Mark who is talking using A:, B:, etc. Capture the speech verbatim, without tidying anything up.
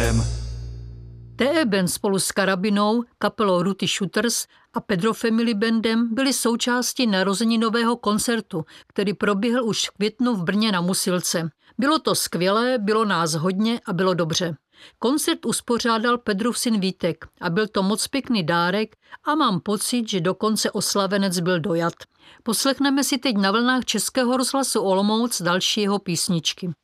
A: Bandem.
B: T E Band spolu s Karabinou, kapelou Ruty Shooters a Pedro Family Bandem byli součástí narozeninového koncertu, který proběhl už v květnu v Brně na Musilce. Bylo to skvělé, bylo nás hodně a bylo dobře. Koncert uspořádal Pedrův syn Vítek a byl to moc pěkný dárek a mám pocit, že dokonce oslavenec byl dojat. Poslechneme si teď na vlnách Českého rozhlasu Olomouc další jeho písničky.